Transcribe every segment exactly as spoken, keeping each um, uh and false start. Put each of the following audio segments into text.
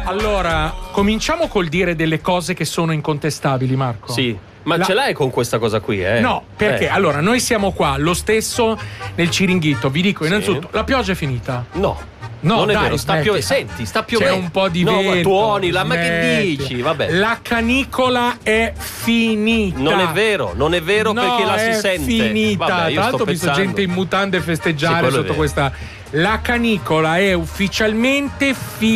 Allora, cominciamo col dire delle cose che sono incontestabili, Marco. Sì. Ma La... ce l'hai con questa cosa qui, eh? No, perché eh. allora noi siamo qua, lo stesso nel Ciringhito. Vi dico innanzitutto, sì. La pioggia è finita? No. No, non dai, è vero, sta piovendo. smetti. Senti, sta piovendo. C'è un po' di no, vento. Ma tuoni, la... ma che Smetti. dici? Vabbè. La canicola è finita. Non è vero, non è vero no, perché la è si sente. finita. Vabbè, Tra l'altro ho visto pensando. gente in mutande festeggiare sì, sotto questa. La canicola è ufficialmente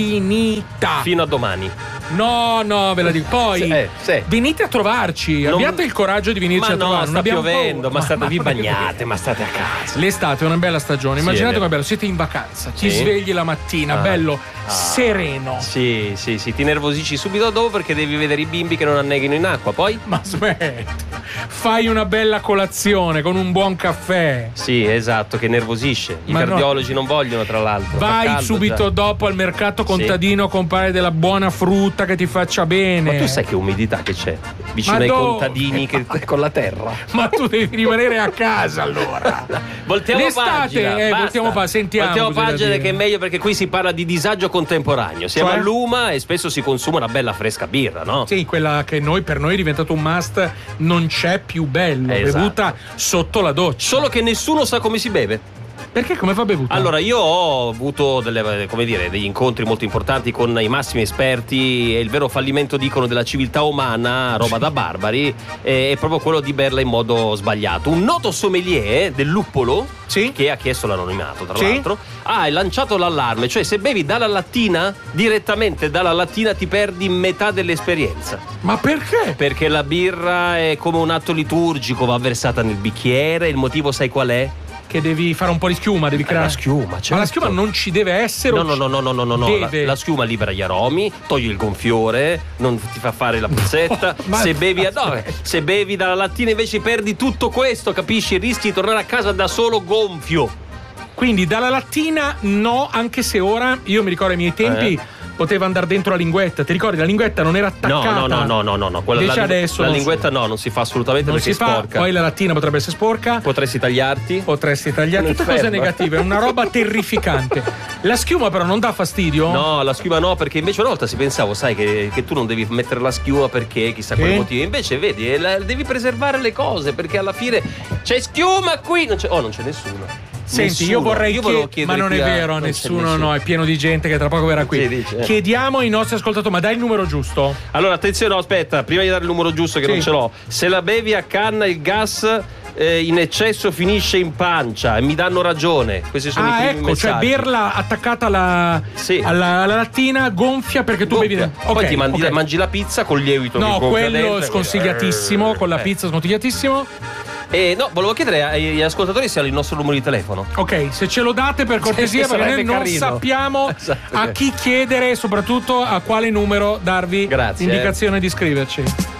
finita. Fino a domani. No, no, ve la dico. Poi eh, sì. venite a trovarci. Non... Abbiate il coraggio di venirci ma a no, trovare. Sta non abbiamo piovendo, ma, ma state vi bagnate, che... ma state a casa. L'estate è una bella stagione. Sì, immaginate come bello. Siete in vacanza, ti sì. svegli la mattina, ah. bello, ah. sereno. Sì, sì, sì, ti nervosisci subito dopo perché devi vedere i bimbi che non anneghino in acqua. Poi? Ma smetti. Fai una bella colazione con un buon caffè. Sì, esatto, che nervosisce. I ma cardiologi no. non vogliono, tra l'altro. Vai subito già. dopo al mercato contadino sì. a comprare della buona frutta che ti faccia bene. Ma tu sai che umidità che c'è vicino ma ai do... contadini che... con la terra? Ma tu devi rimanere a casa allora. Voltiamo L'estate, pagina. Eh, voltiamo pa- sentiamo. Voltiamo pagina che è meglio perché qui si parla di disagio contemporaneo. Siamo cioè? a Luma e spesso si consuma una bella fresca birra, no? Sì, quella che noi per noi è diventato un must, non c'è più bello, esatto. bevuta sotto la doccia. Solo che nessuno sa come si beve. Perché come va bevuta? Allora, io ho avuto delle, come dire, degli incontri molto importanti con i massimi esperti e il vero fallimento, dicono, della civiltà umana, roba da barbari, è proprio quello di berla in modo sbagliato. Un noto sommelier del luppolo, sì? che ha chiesto l'anonimato, tra sì? l'altro, ha lanciato l'allarme, cioè se bevi dalla lattina, direttamente dalla lattina ti perdi metà dell'esperienza. Ma perché? Perché la birra è come un atto liturgico, va versata nel bicchiere, il motivo sai qual è? Che devi fare un po' di schiuma, devi creare la schiuma, certo. Ma la schiuma non ci deve essere. No, no, no, no, no, no, no, no. La, la schiuma libera gli aromi, toglie il gonfiore, non ti fa fare la puzzetta. Oh, se bevi no, se bevi dalla lattina invece perdi tutto questo, capisci? Rischi di tornare a casa da solo gonfio. Quindi dalla lattina no, anche se ora io mi ricordo ai miei tempi eh. poteva andare dentro la linguetta. Ti ricordi? La linguetta non era attaccata. No, no, no, no, no, no. Quella Invece la, adesso la linguetta no, non si fa assolutamente non perché si è fa, sporca. Poi la lattina potrebbe essere sporca. Potresti tagliarti. Potresti tagliarti. Tutte fermo. Cose negative, è una roba terrificante. La schiuma però non dà fastidio? No, la schiuma no, perché invece una volta si pensavo, sai, che, che tu non devi mettere la schiuma perché chissà quale motivo. Invece vedi, la, devi preservare le cose perché alla fine c'è schiuma qui. Non c'è, oh, non c'è nessuno. Senti, nessuno. io vorrei io chiedere, ma non è vero, non nessuno, no, è pieno di gente che tra poco verrà qui. Dice, eh. Chiediamo ai nostri ascoltatori, ma dai il numero giusto. Allora, attenzione, no, aspetta, prima di dare il numero giusto che sì. non ce l'ho. Se la bevi a canna il gas eh, in eccesso finisce in pancia e mi danno ragione. Questi sono ah, i primi ecco, messaggi. Cioè berla attaccata alla, sì. alla, alla lattina gonfia perché tu gonfia. bevi. Poi okay, ti mangi, okay. mangi la pizza con il lievito. No, che quello dentro, sconsigliatissimo, eh, con la eh. pizza sconsigliatissimo. Eh, no, volevo chiedere agli ascoltatori se hanno il nostro numero di telefono. Ok, se ce lo date per cortesia, perché noi non carino. sappiamo esatto. a chi chiedere e soprattutto a quale numero darvi Grazie, indicazione eh. di iscriverci.